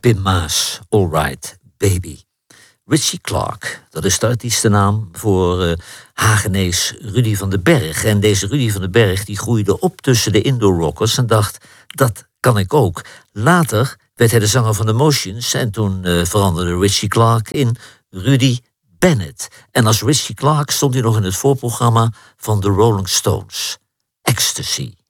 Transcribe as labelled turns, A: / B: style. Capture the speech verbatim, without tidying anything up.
A: Pim Maas, Alright Baby. Ritchie Clarke, dat is de artiestennaam voor uh, Hagenees Rudy van den Berg. En deze Rudy van den Berg die groeide op tussen de Indo-rockers en dacht, dat kan ik ook. Later werd hij de zanger van The Motions en toen uh, veranderde Ritchie Clarke in Rudy Bennett. En als Ritchie Clarke stond hij nog in het voorprogramma van de Rolling Stones. Ecstasy.